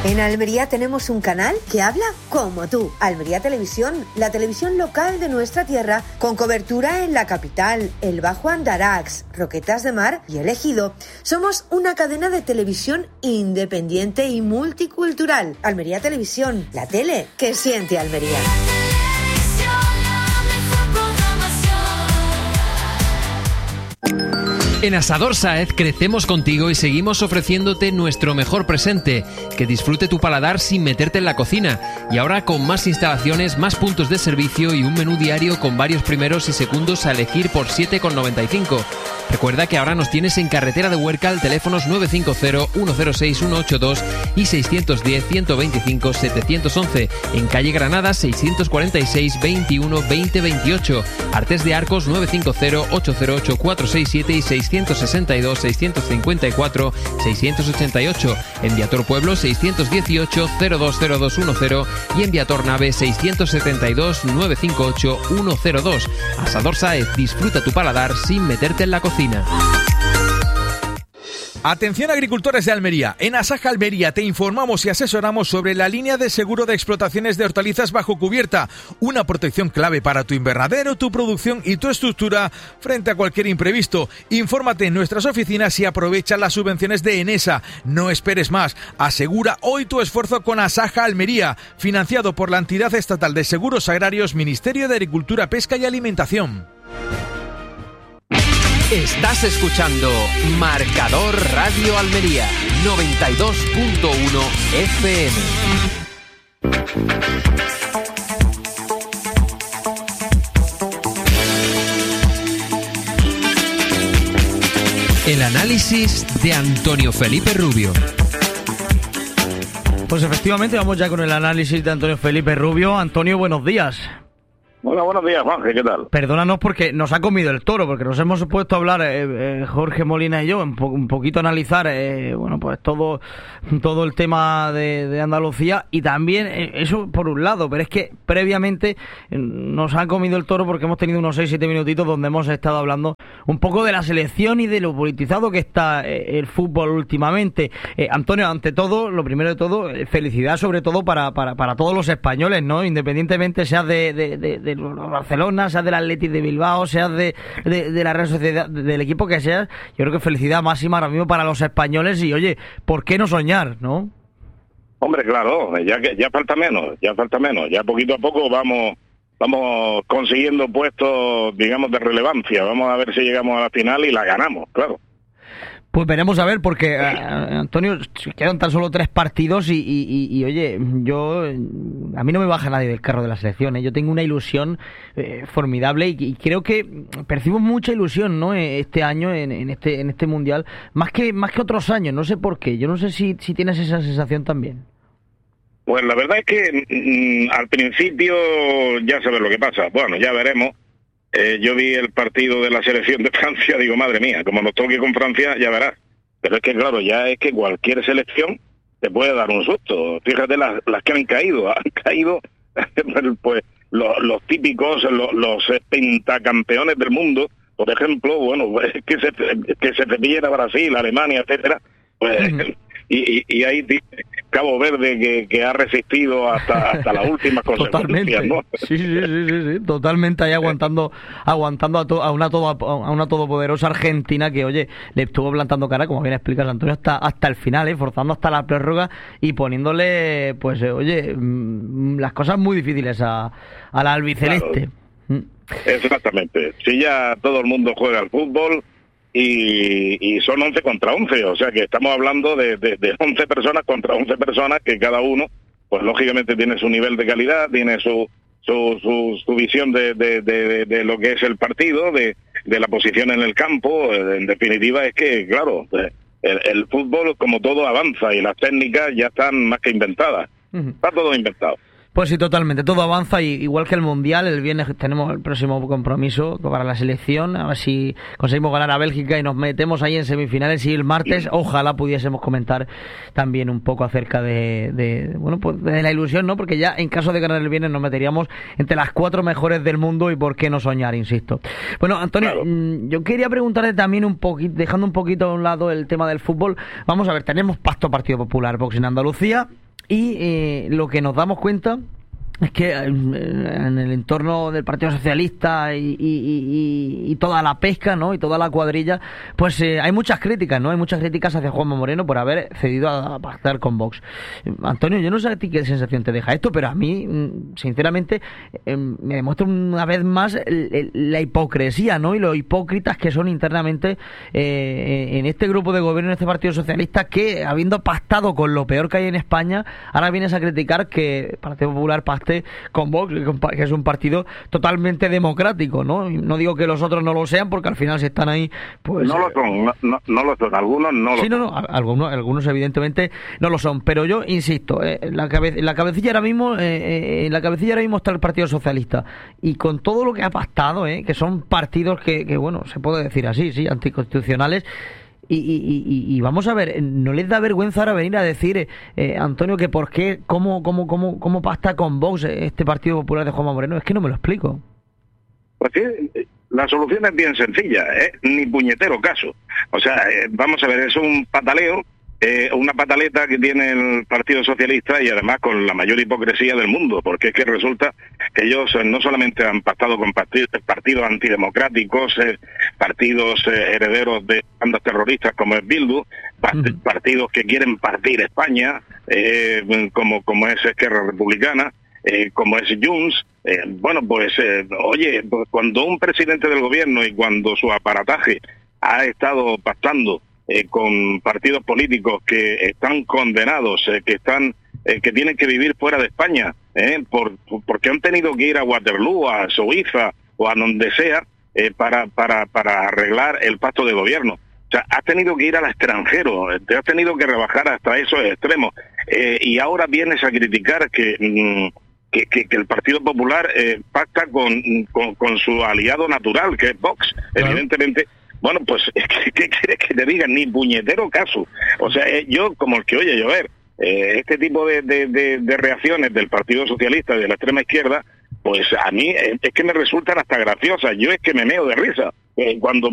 En Almería tenemos un canal que habla como tú. Almería Televisión, la televisión local de nuestra tierra, con cobertura en la capital, el Bajo Andarax, Roquetas de Mar y El Ejido. Somos una cadena de televisión independiente y multicultural. Almería Televisión, la tele que siente Almería. En Asador Sáez crecemos contigo y seguimos ofreciéndote nuestro mejor presente, que disfrute tu paladar sin meterte en la cocina, y ahora con más instalaciones, más puntos de servicio y un menú diario con varios primeros y segundos a elegir por 7,95. Recuerda que ahora nos tienes en Carretera de Huércal, teléfonos 950-106-182 y 610-125-711, en calle Granada 646-21-2028, Artes de Arcos 950-808-467 y 662-654-688, en Viator Pueblo 618-020210 y en Viator Nave 672-958-102. Asador Sáez, disfruta tu paladar sin meterte en la cocina. Atención agricultores de Almería, en Asaja Almería te informamos y asesoramos sobre la línea de seguro de explotaciones de hortalizas bajo cubierta, una protección clave para tu invernadero, tu producción y tu estructura frente a cualquier imprevisto. Infórmate en nuestras oficinas y aprovecha las subvenciones de Enesa. No esperes más, asegura hoy tu esfuerzo con Asaja Almería, financiado por la entidad estatal de seguros agrarios, Ministerio de Agricultura, Pesca y Alimentación. Estás escuchando Marcador Radio Almería 92.1 FM. El análisis de Antonio Felipe Rubio. Pues efectivamente vamos ya con el análisis de Antonio Felipe Rubio. Antonio, buenos días. Hola, buenos días, Juanje, ¿qué tal? Perdónanos porque nos ha comido el toro, porque nos hemos puesto a hablar, Jorge Molina y yo, un poquito a analizar, bueno, pues todo el tema de Andalucía y también eso por un lado, pero es que previamente nos ha comido el toro porque hemos tenido unos 6-7 minutitos donde hemos estado hablando un poco de la selección y de lo politizado que está el fútbol últimamente. Antonio, ante todo, lo primero de todo, felicidad sobre todo para todos los españoles, ¿no? Independientemente seas de Barcelona, seas del Athletic de Bilbao, seas de la Real Sociedad, del equipo que seas, yo creo que felicidad máxima ahora mismo para los españoles y oye, ¿por qué no soñar, no? Hombre, claro, ya falta menos, ya poquito a poco vamos consiguiendo puestos, digamos, de relevancia, vamos a ver si llegamos a la final y la ganamos, claro. Pues veremos a ver, porque Antonio, quedan tan solo 3 partidos y oye, a mí no me baja nadie del carro de la selección, ¿eh? Yo tengo una ilusión formidable y creo que percibo mucha ilusión, ¿no? Este año en este mundial, más que otros años, no sé por qué. Yo no sé si tienes esa sensación también. Pues la verdad es que al principio ya sabes lo que pasa. Bueno, ya veremos. Yo vi el partido de la selección de Francia, digo, madre mía, como nos toque con Francia, ya verás. Pero es que, claro, ya es que cualquier selección te puede dar un susto. Fíjate las que han caído pues los típicos, los pentacampeones del mundo, por ejemplo, bueno, pues, que se cepillara Brasil, Alemania, etcétera, pues... Y ahí Cabo Verde que ha resistido hasta las últimas consecuencias, ¿no? Sí, totalmente ahí aguantando a una todopoderosa Argentina que, oye, le estuvo plantando cara, como bien explicas, Antonio, hasta el final, forzando hasta la prórroga y poniéndole, pues, oye, las cosas muy difíciles a la albiceleste. Claro. Exactamente. Si ya todo el mundo juega al fútbol y son 11 contra 11, o sea que estamos hablando de 11 personas contra 11 personas que cada uno, pues lógicamente tiene su nivel de calidad, tiene su visión de lo que es el partido, de la posición en el campo. En definitiva es que, claro, el fútbol como todo avanza y las técnicas ya están más que inventadas. Está todo inventado. Pues sí, totalmente, todo avanza y igual que el Mundial, el viernes tenemos el próximo compromiso para la selección, a ver si conseguimos ganar a Bélgica y nos metemos ahí en semifinales, y el martes ojalá pudiésemos comentar también un poco acerca de la ilusión, ¿no? Porque ya en caso de ganar el viernes nos meteríamos entre las 4 mejores del mundo y por qué no soñar, insisto. Bueno, Antonio, claro. Yo quería preguntarte también un poquito, dejando un poquito a un lado el tema del fútbol, vamos a ver, tenemos Pacto Partido Popular, Vox en Andalucía. y lo que nos damos cuenta es que en el entorno del Partido Socialista y toda la pesca, ¿no? Y toda la cuadrilla, pues hay muchas críticas, ¿no? Hay muchas críticas hacia Juanma Moreno por haber cedido a pactar con Vox. Antonio, yo no sé a ti qué sensación te deja esto, pero a mí, sinceramente, me demuestra una vez más la hipocresía, ¿no? Y lo hipócritas que son internamente en este grupo de gobierno, en este Partido Socialista, que habiendo pactado con lo peor que hay en España, ahora vienes a criticar que el Partido Popular pacte con Vox, que es un partido totalmente democrático, ¿no? No digo que los otros no lo sean, porque al final si están ahí, pues... No lo son, no lo son, algunos no lo son. Sí, no, algunos evidentemente no lo son, pero yo insisto, en la cabecilla ahora mismo está el Partido Socialista, y con todo lo que ha pactado, que son partidos que bueno, se puede decir así, sí, anticonstitucionales. Y vamos a ver, ¿no les da vergüenza ahora venir a decir, Antonio, que por qué, cómo pacta con Vox este Partido Popular de Juanma Moreno? Es que no me lo explico. Pues sí, la solución es bien sencilla, ni puñetero caso. O sea, vamos a ver, es un pataleo, una pataleta que tiene el Partido Socialista, y además con la mayor hipocresía del mundo, porque es que resulta que ellos no solamente han pactado con partidos antidemocráticos, partidos herederos de bandas terroristas como es Bildu, partidos que quieren partir España, como es Esquerra Republicana, como es Junts. Bueno, pues, oye, pues cuando un presidente del gobierno y cuando su aparataje ha estado pactando con partidos políticos que están condenados, que tienen que vivir fuera de España, porque han tenido que ir a Waterloo, a Suiza o a donde sea, para arreglar el pacto de gobierno. O sea, has tenido que ir al extranjero, te has tenido que rebajar hasta esos extremos, y ahora vienes a criticar que el Partido Popular pacta con su aliado natural, que es Vox. Claro. Evidentemente. Bueno, pues, ¿qué quieres que te diga? Ni puñetero caso. O sea, yo, como el que oye llover, este tipo de reacciones del Partido Socialista y de la extrema izquierda, pues a mí es que me resultan hasta graciosas. Yo es que me meo de risa cuando